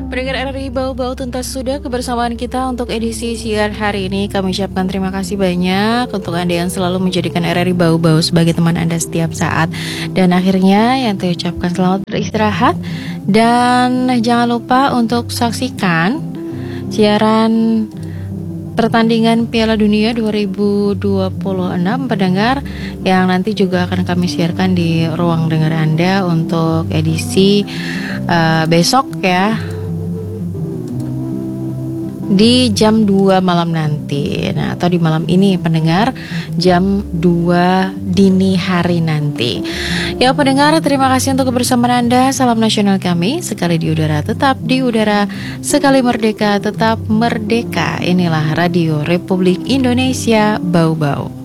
Pendengar RRI Bau-Bau, tuntas sudah kebersamaan kita untuk edisi siar hari ini. Kami ucapkan terima kasih banyak untuk Anda yang selalu menjadikan RRI Bau-Bau sebagai teman Anda setiap saat. Dan akhirnya yang terucapkan selamat beristirahat. Dan jangan lupa untuk saksikan siaran pertandingan Piala Dunia 2026 pendengar yang nanti juga akan kami siarkan di ruang dengar Anda untuk edisi besok ya, di jam 2 malam nanti. Nah, atau di malam ini pendengar, jam 2 dini hari nanti. Ya pendengar, terima kasih untuk kebersamaan Anda. Salam nasional kami, sekali di udara tetap di udara, sekali merdeka tetap merdeka. Inilah Radio Republik Indonesia Bau-Bau.